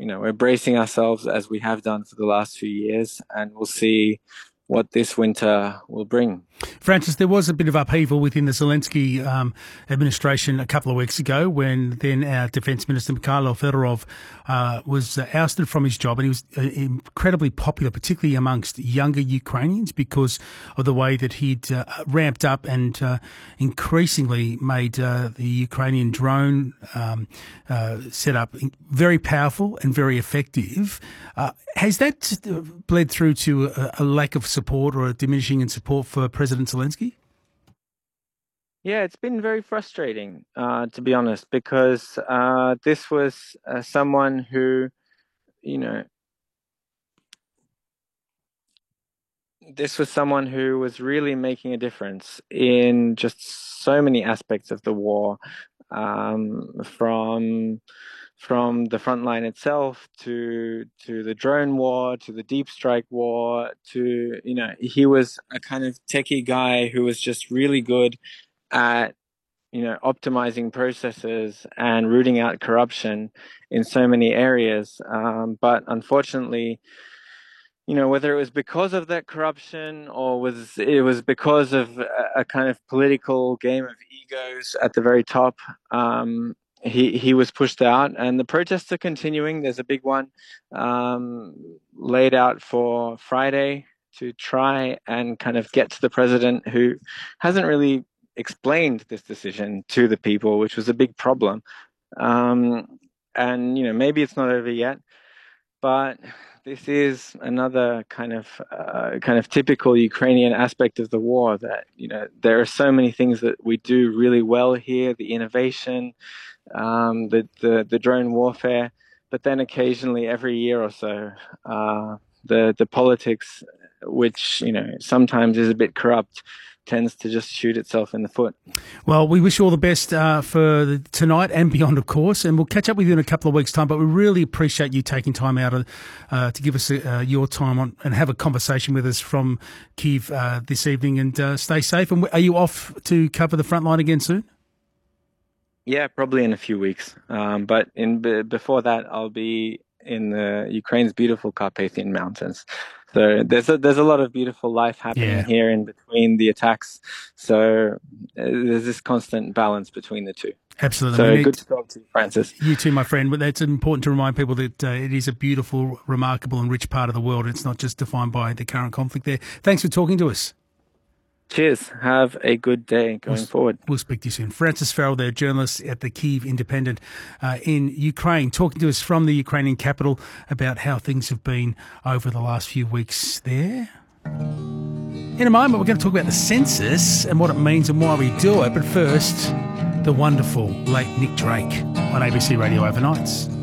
we're bracing ourselves as we have done for the last few years, and we'll see what this winter will bring. Francis, there was a bit of upheaval within the Zelensky administration a couple of weeks ago when then our Defence Minister Mikhailo Fedorov was ousted from his job, and he was incredibly popular, particularly amongst younger Ukrainians, because of the way that he'd ramped up and increasingly made the Ukrainian drone setup very powerful and very effective. Has that bled through to a lack of support or a diminishing in support for President Zelensky? Yeah, it's been very frustrating, to be honest, because this was someone who, was really making a difference in just so many aspects of the war, from the front line itself to the drone war, to the deep strike war, to, he was a kind of techie guy who was just really good at, optimizing processes and rooting out corruption in so many areas. But unfortunately, whether it was because of that corruption or it was because of a kind of political game of egos at the very top, he was pushed out, and the protests are continuing. There's a big one laid out for Friday to try and kind of get to the president, who hasn't really explained this decision to the people, which was a big problem. And maybe it's not over yet, but this is another kind of typical Ukrainian aspect of the war, that there are so many things that we do really well here: the innovation, the drone warfare, but then occasionally, every year or so, the politics, which sometimes is a bit corrupt, tends to just shoot itself in the foot. Well, we wish you all the best for tonight and beyond, of course, and we'll catch up with you in a couple of weeks' time, but we really appreciate you taking time out to give us your time on and have a conversation with us from Kyiv this evening, and stay safe. And are you off to cover the front line again soon? Yeah, probably in a few weeks. But before that, I'll be in Ukraine's beautiful Carpathian Mountains. So there's a lot of beautiful life happening here in between the attacks. So there's this constant balance between the two. Absolutely. So good to talk to you, Francis. You too, my friend. But it's important to remind people that it is a beautiful, remarkable and rich part of the world. It's not just defined by the current conflict there. Thanks for talking to us. Cheers. Have a good day going forward. We'll speak to you soon. Francis Farrell there, journalist at the Kyiv Independent in Ukraine, talking to us from the Ukrainian capital about how things have been over the last few weeks there. In a moment, we're going to talk about the census and what it means and why we do it. But first, the wonderful late Nick Drake on ABC Radio Overnights.